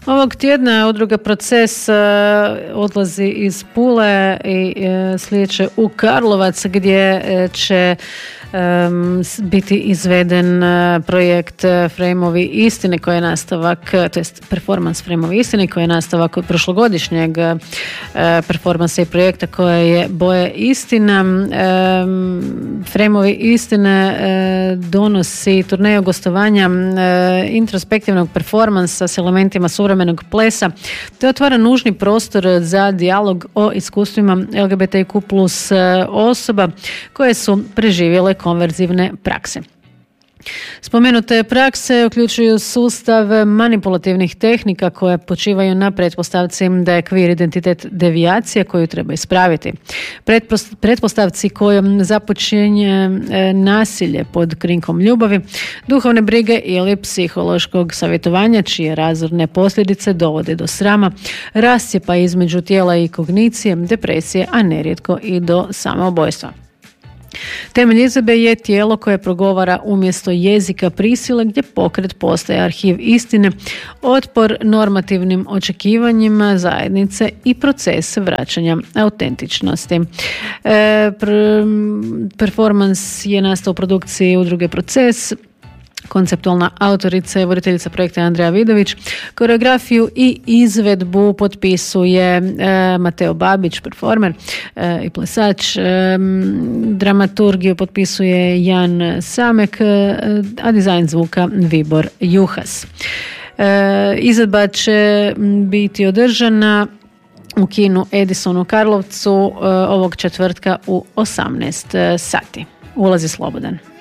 Ovog tjedna udruga Proces odlazi iz Pule i slijeće u Karlovac gdje će biti izveden projekt Frame-ovi istine koji je nastavak, to jest performance Frame-ovi istine koji je nastavak od prošlogodišnjeg performansa i projekta koje je Boje istina. Frame-ovi istine donosi turneju gostovanja introspektivnog performansa s elementima suvremenog plesa te otvara nužni prostor za dijalog o iskustvima LGBTQ plus osoba koje su preživjele konverzivne prakse. Spomenute prakse uključuju sustav manipulativnih tehnika koje počivaju na pretpostavci da je queer identitet devijacija koju treba ispraviti. Pretpostavci kojom započinje nasilje pod krinkom ljubavi, duhovne brige ili psihološkog savjetovanja čije razorne posljedice dovode do srama, rascjepa između tijela i kognicije, depresije, a nerijetko i do samoubojstva. Temelj izvedbe je tijelo koje progovara umjesto jezika prisile gdje pokret postaje arhiv istine, otpor normativnim očekivanjima zajednice i proces vraćanja autentičnosti. Performans je nastao u produkciji udruge Proces. Konceptualna autorica i voditeljica projekta Andreja Vidović. Koreografiju i izvedbu potpisuje Mateo Babić, performer i plesač. Dramaturgiju potpisuje Jan Samek, a dizajn zvuka Vibor Juhas. Izvedba će biti održana u kinu Edison u Karlovcu ovog četvrtka u 18 sati. Ulaz je slobodan.